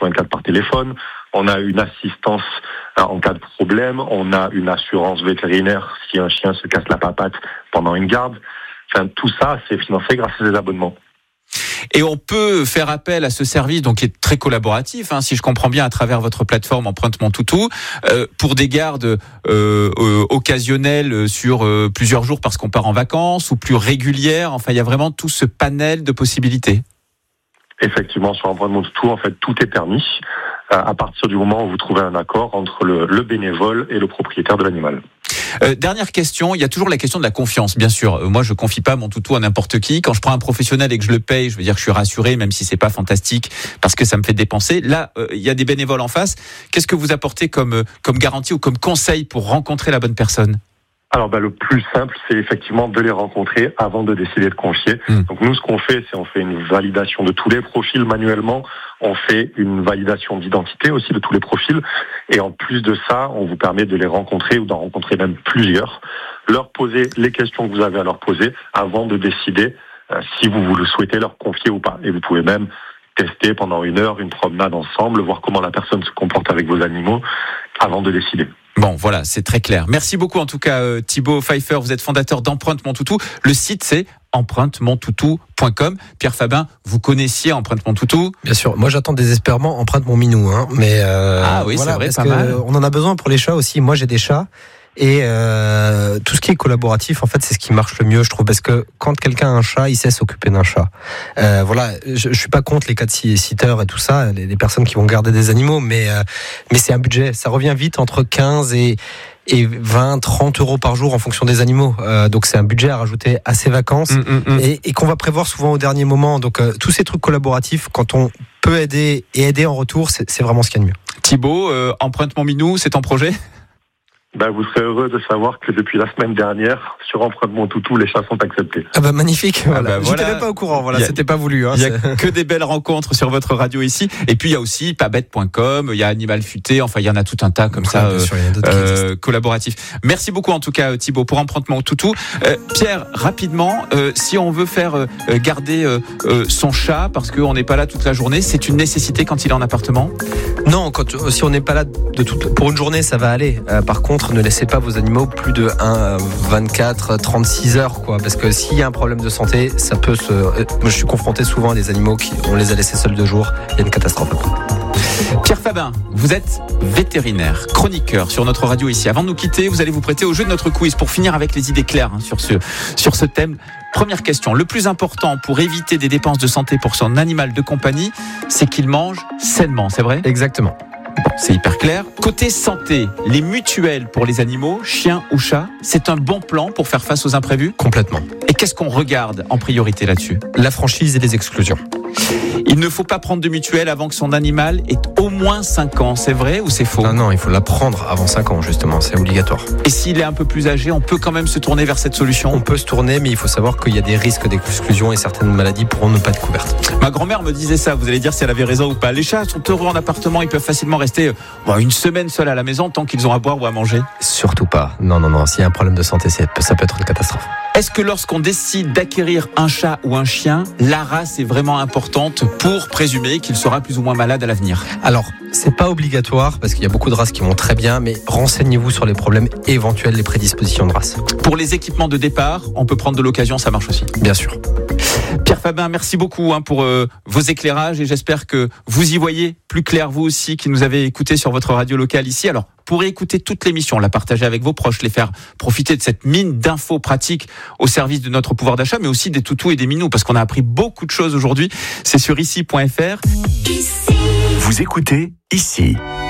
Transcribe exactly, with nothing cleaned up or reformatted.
sur vingt-quatre par téléphone. On a une assistance en cas de problème. On a une assurance vétérinaire si un chien se casse la papate pendant une garde. Enfin, tout ça, c'est financé grâce à ces abonnements. Et on peut faire appel à ce service, donc qui est très collaboratif, hein, si je comprends bien, à travers votre plateforme Empreinte Mon Toutou, euh, pour des gardes euh, euh, occasionnelles sur euh, plusieurs jours parce qu'on part en vacances, ou plus régulières. Enfin, il y a vraiment tout ce panel de possibilités. Effectivement, sur Empreinte Mon Toutou, en fait, tout est permis euh, à partir du moment où vous trouvez un accord entre le, le bénévole et le propriétaire de l'animal. Euh, dernière question, il y a toujours la question de la confiance, bien sûr. Euh, moi, je confie pas mon toutou à n'importe qui. Quand je prends un professionnel et que je le paye, je veux dire que je suis rassuré, même si c'est pas fantastique, parce que ça me fait dépenser. Là, euh, il y a des bénévoles en face. Qu'est-ce que vous apportez comme euh, comme garantie ou comme conseil pour rencontrer la bonne personne ? Alors, bah, le plus simple, c'est effectivement de les rencontrer avant de décider de confier. Mmh. Donc, nous, ce qu'on fait, c'est on fait une validation de tous les profils manuellement. On fait une validation d'identité aussi de tous les profils. Et en plus de ça, on vous permet de les rencontrer ou d'en rencontrer même plusieurs. Leur poser les questions que vous avez à leur poser avant de décider euh, si vous, vous le souhaitez leur confier ou pas. Et vous pouvez même tester pendant une heure une promenade ensemble, voir comment la personne se comporte avec vos animaux avant de décider. Bon, voilà, c'est très clair. Merci beaucoup en tout cas euh, Thibaut Pfeiffer, vous êtes fondateur d'Empreinte Mon Toutou. Le site c'est empreinte mon toutou point com. Pierre Fabin, vous connaissiez Empreinte Mon Toutou ? Bien sûr, moi j'attends désespérément Empreinte Mon Minou, hein, mais euh, ah oui, voilà, c'est vrai, parce pas que mal. On en a besoin pour les chats aussi. Moi j'ai des chats. Et euh, tout ce qui est collaboratif, en fait, c'est ce qui marche le mieux, je trouve, parce que quand quelqu'un a un chat, il sait s'occuper d'un chat. Euh, voilà, je, je suis pas contre les cat sitters et tout ça, les, les personnes qui vont garder des animaux, mais euh, mais c'est un budget, ça revient vite entre quinze et et vingt, trente euros par jour en fonction des animaux. Euh, donc c'est un budget à rajouter à ses vacances mmh, mmh. Et, et qu'on va prévoir souvent au dernier moment. Donc euh, tous ces trucs collaboratifs, quand on peut aider et aider en retour, c'est, c'est vraiment ce qu'il y a de mieux. Thibaut, euh, Empreinte Mon Minou, c'est en projet ? Ben, vous serez heureux de savoir que depuis la semaine dernière, sur Empreinte Mon Toutou, les chats sont acceptés. Ah bah magnifique, voilà. Ah bah voilà. J'étais même pas au courant, voilà, a, c'était pas voulu. Hein, il y a c'est... que des belles rencontres sur votre radio ici. Et puis il y a aussi pas bête point com, il y a Animal Futé, enfin il y en a tout un tas comme ouais, ça, euh, sûr, euh, collaboratifs. Merci beaucoup en tout cas Thibaut pour Empreinte Mon Toutou. Euh, Pierre, rapidement, euh, si on veut faire euh, garder euh, euh, son chat, parce qu'on n'est pas là toute la journée, c'est une nécessité quand il est en appartement ? Non, quand, si on n'est pas là de toute, pour une journée, ça va aller. Euh, par contre, ne laissez pas vos animaux plus de un, vingt-quatre, trente-six heures, quoi. Parce que s'il y a un problème de santé, ça peut se. Moi, je suis confronté souvent à des animaux qui, on les a laissés seuls deux jours. Il y a une catastrophe après. Pierre Fabin, vous êtes vétérinaire, chroniqueur sur notre radio ici. Avant de nous quitter, vous allez vous prêter au jeu de notre quiz pour finir avec les idées claires hein, sur ce sur ce thème. Première question, le plus important pour éviter des dépenses de santé pour son animal de compagnie, c'est qu'il mange sainement, c'est vrai ? Exactement. Bon, c'est hyper clair. Côté santé, les mutuelles pour les animaux, chiens ou chats, c'est un bon plan pour faire face aux imprévus ? Complètement. Et qu'est-ce qu'on regarde en priorité là-dessus ? La franchise et les exclusions. Il ne faut pas prendre de mutuelle avant que son animal ait au moins cinq ans, c'est vrai ou c'est faux ? Non, non, il faut la prendre avant cinq ans, justement, c'est obligatoire. Et s'il est un peu plus âgé, on peut quand même se tourner vers cette solution ? On peut se tourner, mais il faut savoir qu'il y a des risques d'exclusion et certaines maladies pourront ne pas être couvertes. Ma grand-mère me disait ça, vous allez dire si elle avait raison ou pas. Les chats sont heureux en appartement, ils peuvent facilement rester bon, une semaine seuls à la maison tant qu'ils ont à boire ou à manger. Surtout pas. Non, non, non, s'il y a un problème de santé, ça peut être une catastrophe. Est-ce que lorsqu'on décide d'acquérir un chat ou un chien, la race est vraiment importante pour présumer qu'il sera plus ou moins malade à l'avenir ? Alors, c'est pas obligatoire parce qu'il y a beaucoup de races qui vont très bien, mais renseignez-vous sur les problèmes éventuels, les prédispositions de race. Pour les équipements de départ, on peut prendre de l'occasion, ça marche aussi. Bien sûr. Pierre Fabin, merci beaucoup hein, pour euh, vos éclairages et j'espère que vous y voyez plus clair vous aussi qui nous avez écoutés sur votre radio locale ici. Alors, pour écouter toute l'émission, la partager avec vos proches, les faire profiter de cette mine d'infos pratiques au service de notre pouvoir d'achat, mais aussi des toutous et des minous, parce qu'on a appris beaucoup de choses aujourd'hui. C'est sur ici point f r. Vous écoutez Ici.